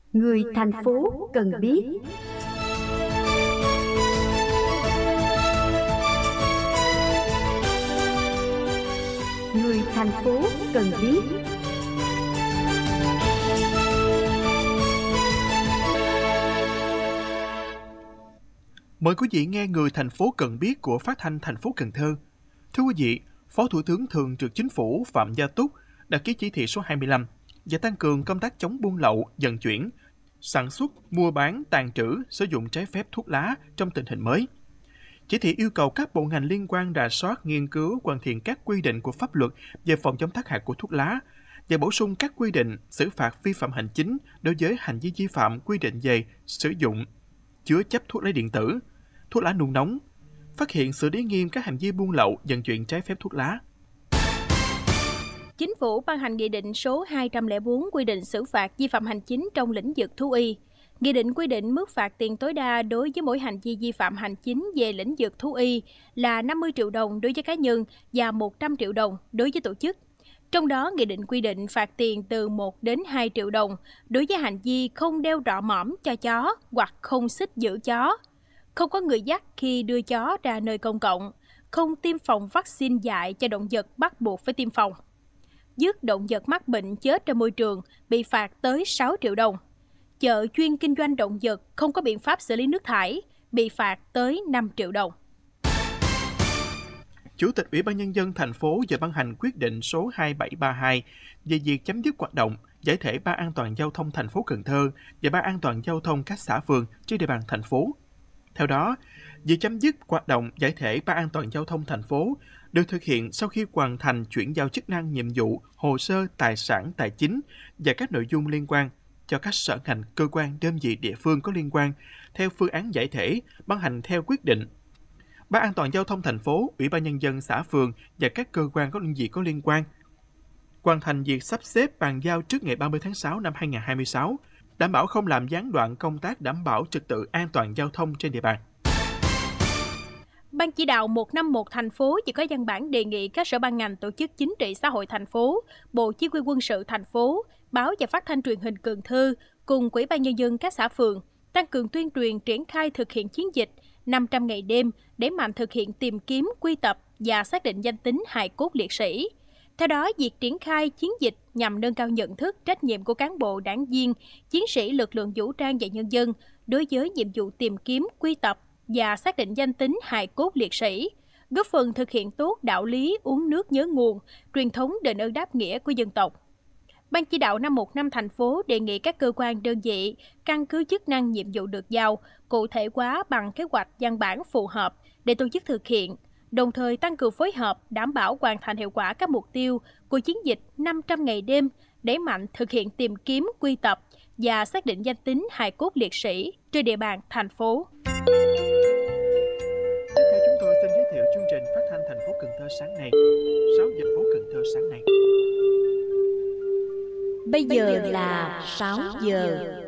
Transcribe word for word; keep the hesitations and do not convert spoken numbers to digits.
Người thành phố cần biết. Người thành phố cần biết. Mời quý vị nghe Người thành phố cần biết của Phát thanh thành phố Cần Thơ. Thưa quý vị, Phó Thủ tướng Thường trực Chính phủ Phạm Gia Túc đã ký chỉ thị số hai mươi lăm và tăng cường công tác chống buôn lậu, vận chuyển, sản xuất, mua bán, tàn trữ, sử dụng trái phép thuốc lá trong tình hình mới. Chỉ thị yêu cầu các bộ ngành liên quan rà soát, nghiên cứu, hoàn thiện các quy định của pháp luật về phòng chống tác hại của thuốc lá và bổ sung các quy định xử phạt vi phạm hành chính đối với hành vi vi phạm quy định về sử dụng, chứa chấp thuốc lá điện tử, thuốc lá nung nóng, phát hiện xử lý nghiêm các hành vi buôn lậu, vận chuyển trái phép thuốc lá. Chính phủ ban hành Nghị định số hai trăm lẻ bốn quy định xử phạt vi phạm hành chính trong lĩnh vực thú y. Nghị định quy định mức phạt tiền tối đa đối với mỗi hành vi vi phạm hành chính về lĩnh vực thú y là năm mươi triệu đồng đối với cá nhân và một trăm triệu đồng đối với tổ chức. Trong đó, Nghị định quy định phạt tiền từ một đến hai triệu đồng đối với hành vi không đeo rọ mõm cho chó hoặc không xích giữ chó, không có người dắt khi đưa chó ra nơi công cộng, không tiêm phòng vaccine dại cho động vật bắt buộc phải tiêm phòng. Dứt động vật mắc bệnh chết trong môi trường bị phạt tới sáu triệu đồng. Chợ chuyên kinh doanh động vật không có biện pháp xử lý nước thải bị phạt tới năm triệu đồng. Chủ tịch Ủy ban Nhân dân thành phố vừa ban hành quyết định số hai bảy ba hai về việc chấm dứt hoạt động giải thể Ban An toàn giao thông thành phố Cần Thơ và Ban An toàn giao thông các xã phường trên địa bàn thành phố. Theo đó, việc chấm dứt hoạt động giải thể Ban An toàn giao thông thành phố được thực hiện sau khi hoàn thành chuyển giao chức năng, nhiệm vụ, hồ sơ, tài sản, tài chính và các nội dung liên quan cho các sở ngành, cơ quan, đơn vị địa phương có liên quan theo phương án giải thể ban hành theo quyết định. Ban An toàn giao thông thành phố, Ủy ban Nhân dân xã phường và các cơ quan có đơn vị có liên quan hoàn thành việc sắp xếp bàn giao trước ngày ba mươi tháng sáu năm hai nghìn không trăm hai mươi sáu, đảm bảo không làm gián đoạn công tác đảm bảo trật tự an toàn giao thông trên địa bàn. Ban chỉ đạo một năm một thành phố chỉ có văn bản đề nghị các sở ban ngành, tổ chức chính trị xã hội thành phố, Bộ Chỉ huy quân sự thành phố, Báo và Phát thanh Truyền hình Cần Thơ cùng Ủy ban Nhân dân các xã phường tăng cường tuyên truyền triển khai thực hiện chiến dịch năm trăm ngày đêm để mạnh thực hiện tìm kiếm, quy tập và xác định danh tính hài cốt liệt sĩ. Theo đó, việc triển khai chiến dịch nhằm nâng cao nhận thức, trách nhiệm của cán bộ, đảng viên, chiến sĩ lực lượng vũ trang và nhân dân đối với nhiệm vụ tìm kiếm, quy tập và xác định danh tính hài cốt liệt sĩ, góp phần thực hiện tốt đạo lý uống nước nhớ nguồn, truyền thống đền ơn đáp nghĩa của dân tộc. Ban chỉ đạo năm một năm thành phố đề nghị các cơ quan đơn vị căn cứ chức năng nhiệm vụ được giao, cụ thể hóa bằng kế hoạch văn bản phù hợp để tổ chức thực hiện, đồng thời tăng cường phối hợp đảm bảo hoàn thành hiệu quả các mục tiêu của chiến dịch năm trăm ngày đêm, đẩy mạnh thực hiện tìm kiếm, quy tập và xác định danh tính hài cốt liệt sĩ trên địa bàn thành phố. Tiếp theo chúng tôi xin giới thiệu chương trình phát thanh thành phố Cần Thơ sáng nay, sáu giờ phố Cần Thơ sáng nay. Bây giờ là sáu giờ.